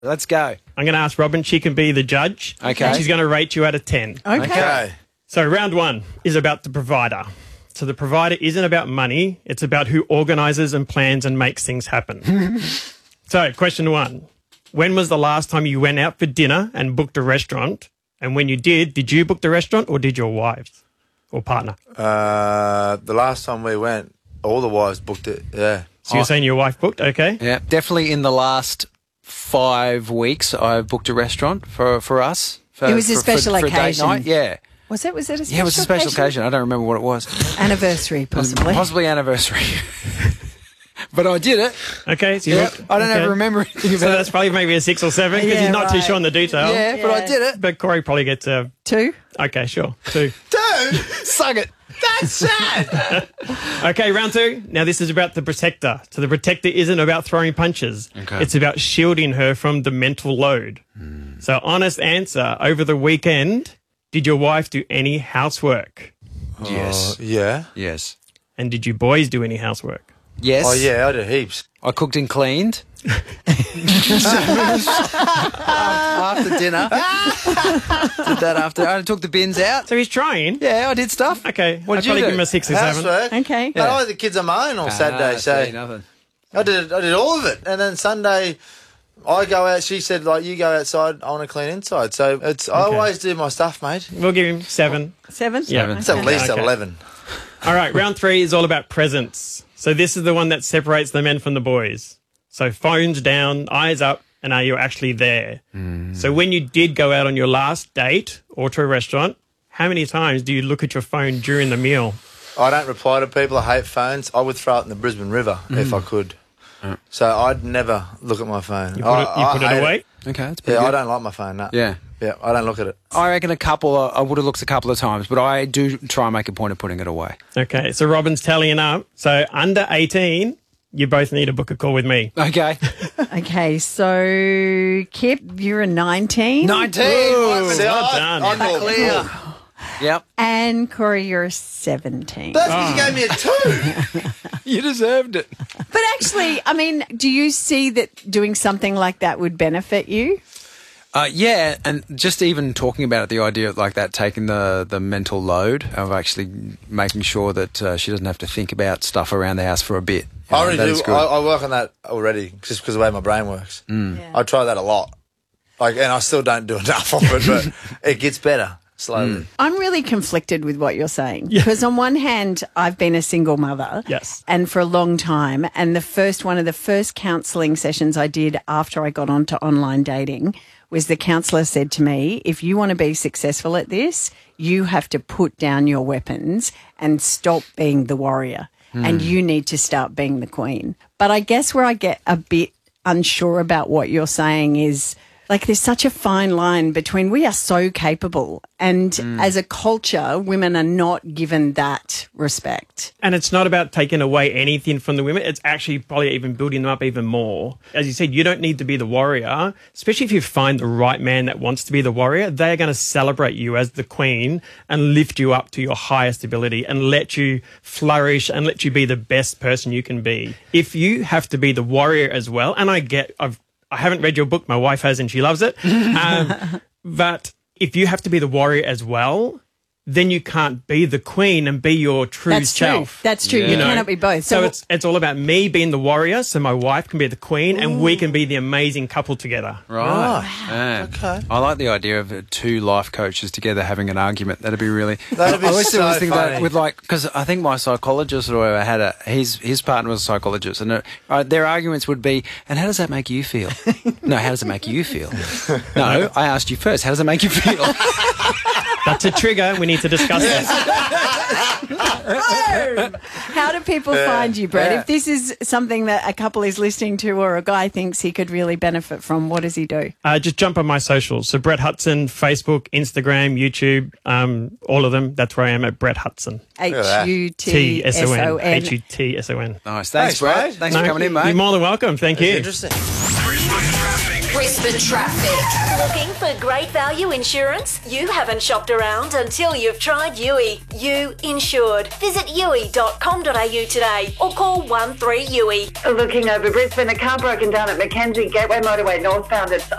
Let's go. I'm going to ask Robin. She can be the judge. Okay. She's going to rate you out of 10. Okay. So round one is about the provider. So the provider isn't about money. It's about who organises and plans and makes things happen. So question one. When was the last time you went out for dinner and booked a restaurant? And when you did you book the restaurant or did your wives or partner? The last time we went, all the wives booked it, yeah. So you're saying your wife booked, okay? Yeah, definitely in the last 5 weeks, I booked a restaurant for us. It was a special for occasion. A date night. Yeah. Was it a special occasion? Yeah, it was a special occasion. I don't remember what it was. Anniversary, possibly. Possibly anniversary. But I did it. Okay. So you Yeah, booked, I don't ever remember anything So about that's probably maybe a 6 or 7 because Yeah, he's not too right. sure on the detail. Yeah, but I did it. But Corey probably gets a... 2? Okay, sure. 2. Dude, Suck it. that's sad. Okay, round 2. Now this is about the protector. So the protector isn't about throwing punches. Okay. It's about shielding her from the mental load. So honest answer, over the weekend, did your wife do any housework? Yes. Yeah. Yes. And did you boys do any housework? Yes. Oh, yeah, I did heaps. I cooked and cleaned. After dinner. Did that after. I took the bins out. So he's trying. Yeah, I did stuff. Okay, What I'd did you probably do? give him a 6 or 7. Housework. Okay. But I had the kids on my own on Saturday, so see, nothing. I did all of it. And then Sunday, I go out. She said, like, you go outside, I want to clean inside. So I always do my stuff, mate. We'll give him 7. 7? Yeah. It's at least Okay. 11. All right, round 3 is all about presents. So this is the one that separates the men from the boys. So phones down, eyes up, and are you actually there? So when you did go out on your last date or to a restaurant, how many times do you look at your phone during the meal? I don't reply to people. I hate phones. I would throw it in the Brisbane River if I could. So I'd never look at my phone. You put it hate away? Okay, that's pretty Yeah, good. I don't like my phone, no. Yeah. Yeah, I don't look at it. I reckon I would have looked a couple of times, but I do try and make a point of putting it away. Okay, so Robin's tallying up. So under 18, you both need to book a call with me. Okay. Okay, so Kip, you're a 19. 19. See, well done. I'm all clear. Yep. And Corey, you're a 17. That's because you gave me a 2. You deserved it. But actually, I mean, do you see that doing something like that would benefit you? Yeah, and just even talking about it, the idea of like that, taking the mental load of actually making sure that she doesn't have to think about stuff around the house for a bit. You I know, already that do. is good. I work on that already just because of the way my brain works. Yeah. I try that a lot. And I still don't do enough of it, but it gets better slowly. I'm really conflicted with what you're saying because on one hand, I've been a single mother. Yes. And for a long time. And one of the first counselling sessions I did after I got onto online dating was the counsellor said to me, if you want to be successful at this, you have to put down your weapons and stop being the warrior. And you need to start being the queen. But I guess where I get a bit unsure about what you're saying is, like, there's such a fine line between we are so capable and as a culture, women are not given that respect. And it's not about taking away anything from the women. It's actually probably even building them up even more. As you said, you don't need to be the warrior, especially if you find the right man that wants to be the warrior. They are going to celebrate you as the queen and lift you up to your highest ability and let you flourish and let you be the best person you can be. If you have to be the warrior as well, and I haven't read your book. My wife has, and she loves it. But if you have to be the warrior as well, then you can't be the queen and be your true self. That's true. Yeah. You You know, cannot be both. So it's all about me being the warrior, so my wife can be the queen, and we can be the amazing couple together. Right. Yeah. Okay. I like the idea of two life coaches together having an argument. That'd be really. That'd be I always so think funny. that with because I think my psychologist or whoever had his partner was a psychologist, and their arguments would be, and how does that make you feel? No, how does it make you feel? No, I asked you first. How does it make you feel? That's a trigger. We need to discuss this. How do people find you, Brett? Yeah. If this is something that a couple is listening to or a guy thinks he could really benefit from, what does he do? Just jump on my socials. So Brett Hudson, Facebook, Instagram, YouTube, all of them. That's where I am at Brett Hudson. Hutson. Hutson. Nice. Thanks, Brad. mate. Thanks for coming in, mate. You're more than welcome. Thank you. Interesting. Brisbane Traffic. Brisbane traffic. Looking for great value insurance? You haven't shopped around until you've tried Yui. You insured. Visit yui.com.au today or call 13 Yui. Looking over Brisbane, a car broken down at Mackenzie Gateway Motorway northbound. It's